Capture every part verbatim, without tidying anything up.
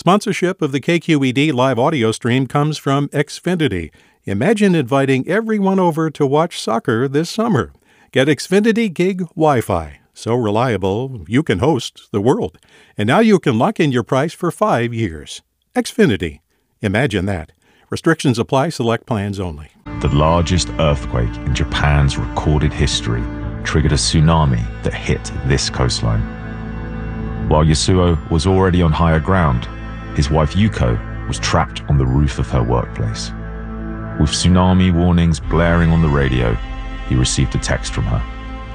Sponsorship of the K Q E D live audio stream comes from Xfinity. Imagine inviting everyone over to watch soccer this summer. Get Xfinity Gig Wi-Fi. So reliable, you can host the world. And now you can lock in your price for five years. Xfinity. Imagine that. Restrictions apply. Select plans only. The largest earthquake in Japan's recorded history triggered a tsunami that hit this coastline. While Yasuo was already on higher ground, his wife Yuko was trapped on the roof of her workplace. With tsunami warnings blaring on the radio, he received a text from her.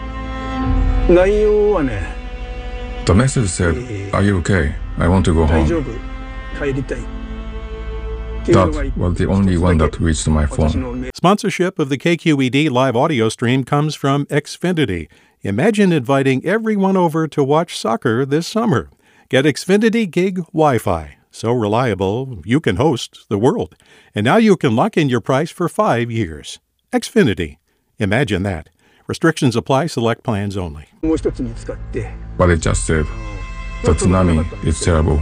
The message said, "Are you okay? I want to go home." That was the only one that reached my phone. Sponsorship of the K Q E D live audio stream comes from Xfinity. Imagine inviting everyone over to watch soccer this summer. Get Xfinity Gig Wi-Fi. So reliable, you can host the world. And now you can lock in your price for five years. Xfinity. Imagine that. Restrictions apply. Select plans only. But it just said, "The tsunami is terrible."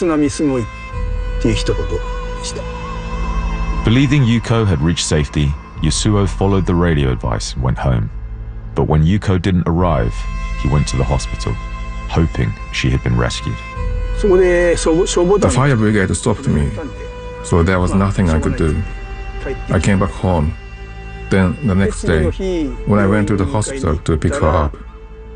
Believing Yuko had reached safety, Yasuo followed the radio advice and went home. But when Yuko didn't arrive, he went to the hospital, hoping she had been rescued. The fire brigade stopped me, so there was nothing I could do. I came back home. Then the next day, when I went to the hospital to pick her up,